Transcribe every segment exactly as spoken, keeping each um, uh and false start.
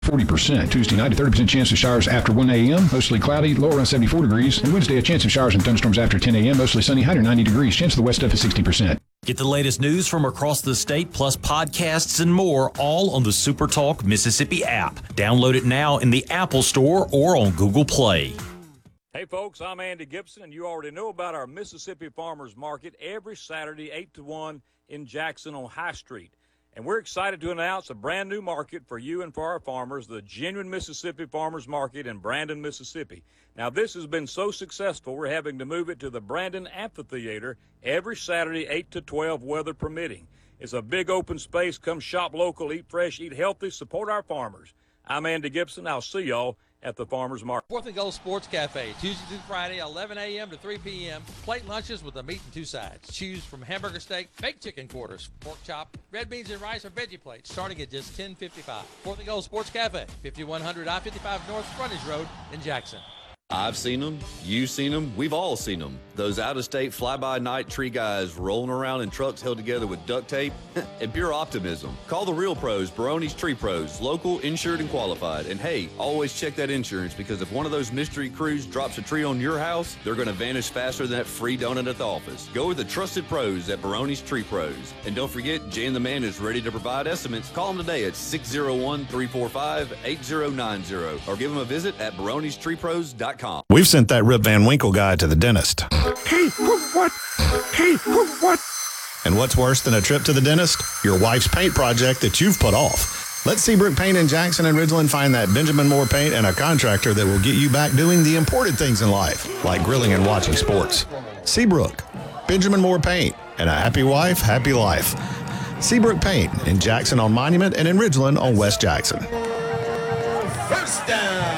forty percent. Tuesday night, a thirty percent chance of showers after one a.m. Mostly cloudy, low around seventy-four degrees. And Wednesday, a chance of showers and thunderstorms after ten a.m. Mostly sunny, high to ninety degrees. Chance of the west stuff is sixty percent. Get the latest news from across the state, plus podcasts and more, all on the SuperTalk Mississippi app. Download it now in the Apple Store or on Google Play. Hey, folks, I'm Andy Gibson, and you already know about our Mississippi Farmers Market every Saturday, eight to one in Jackson on High Street. And we're excited to announce a brand new market for you and for our farmers, the Genuine Mississippi Farmers Market in Brandon, Mississippi. Now, this has been so successful, we're having to move it to the Brandon Amphitheater every Saturday, eight to twelve, weather permitting. It's a big open space. Come shop local, eat fresh, eat healthy, support our farmers. I'm Andy Gibson. I'll see y'all at the Farmers Market. Fourth and Goal Sports Cafe, Tuesday through Friday, eleven a.m. to three p.m. Plate lunches with a meat and two sides. Choose from hamburger steak, baked chicken quarters, pork chop, red beans and rice, or veggie plates, starting at just ten fifty-five. Fourth and Goal Sports Cafe, fifty-one hundred I fifty-five North Frontage Road in Jackson. I've seen them. You've seen them. We've all seen them. Those out-of-state fly-by-night tree guys rolling around in trucks held together with duct tape and pure optimism. Call the real pros, Barone's Tree Pros, local, insured, and qualified. And hey, always check that insurance, because if one of those mystery crews drops a tree on your house, they're going to vanish faster than that free donut at the office. Go with the trusted pros at Barone's Tree Pros. And don't forget, Jan the Man is ready to provide estimates. Call him today at six oh one, three four five, eight oh nine oh or give him a visit at barones tree pros dot com. We've sent that Rip Van Winkle guy to the dentist. Hey, what? Hey, what? And what's worse than a trip to the dentist? Your wife's paint project that you've put off. Let Seabrook Paint in Jackson and Ridgeland find that Benjamin Moore paint and a contractor that will get you back doing the important things in life, like grilling and watching sports. Seabrook, Benjamin Moore Paint, and a happy wife, happy life. Seabrook Paint in Jackson on Monument and in Ridgeland on West Jackson. First down.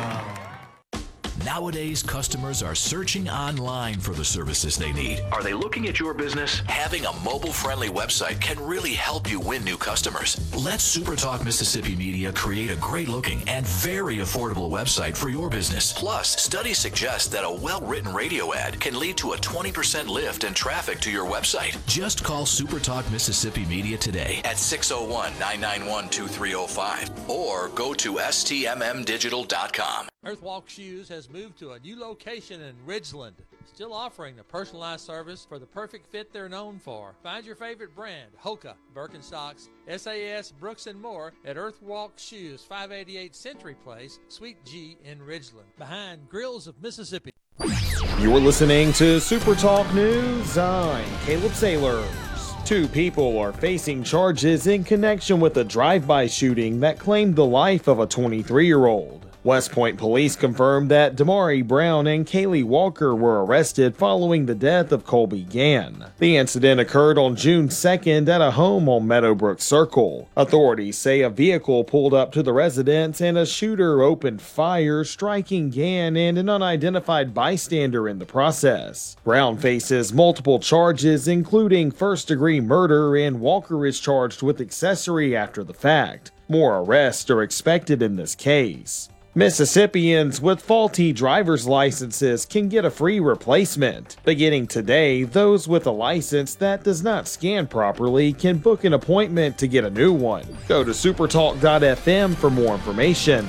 Nowadays, customers are searching online for the services they need. Are they looking at your business? Having a mobile-friendly website can really help you win new customers. Let SuperTalk Mississippi Media create a great-looking and very affordable website for your business. Plus, studies suggest that a well-written radio ad can lead to a twenty percent lift in traffic to your website. Just call SuperTalk Mississippi Media today at six oh one, nine nine one, two three oh five or go to S T M M digital dot com. Earthwalk Shoes has moved to a new location in Ridgeland, still offering the personalized service for the perfect fit they're known for. Find your favorite brand, Hoka, Birkenstocks, S A S, Brooks, and more at Earthwalk Shoes, five eighty-eight Century Place, Suite G in Ridgeland, behind Grills of Mississippi. You're listening to Super Talk News. I'm Caleb Sailors. Two people are facing charges in connection with a drive-by shooting that claimed the life of a twenty-three-year-old. West Point police confirmed that Damari Brown and Kaylee Walker were arrested following the death of Colby Gann. The incident occurred on June second at a home on Meadowbrook Circle. Authorities say a vehicle pulled up to the residence and a shooter opened fire, striking Gann and an unidentified bystander in the process. Brown faces multiple charges, including first-degree murder, and Walker is charged with accessory after the fact. More arrests are expected in this case. Mississippians with faulty driver's licenses can get a free replacement. Beginning today, those with a license that does not scan properly can book an appointment to get a new one. Go to supertalk dot f m for more information.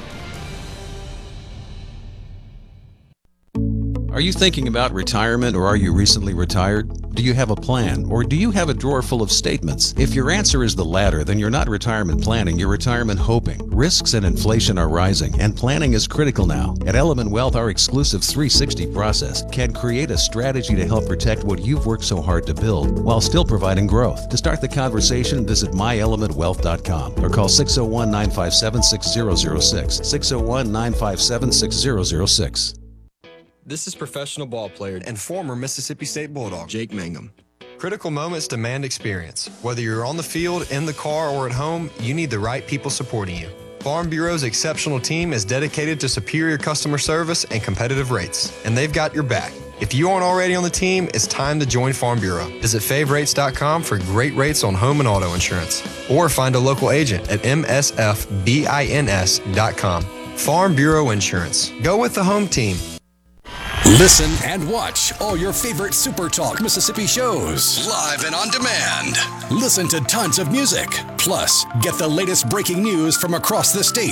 Are you thinking about retirement, or are you recently retired? Do you have a plan, or do you have a drawer full of statements? If your answer is the latter, then you're not retirement planning, you're retirement hoping. Risks and inflation are rising, and planning is critical now. At Element Wealth, our exclusive three sixty process can create a strategy to help protect what you've worked so hard to build, while still providing growth. To start the conversation, visit my element wealth dot com or call six oh one, nine five seven, six oh oh six, six oh one, nine five seven, six oh oh six. This is professional ball player and former Mississippi State Bulldog, Jake Mangum. Critical moments demand experience. Whether you're on the field, in the car, or at home, you need the right people supporting you. Farm Bureau's exceptional team is dedicated to superior customer service and competitive rates, and they've got your back. If you aren't already on the team, it's time to join Farm Bureau. Visit fave rates dot com for great rates on home and auto insurance, or find a local agent at m s f bins dot com. Farm Bureau Insurance. Go with the home team. Listen and watch all your favorite Super Talk Mississippi shows live and on demand. Listen to tons of music. Plus, get the latest breaking news from across the state.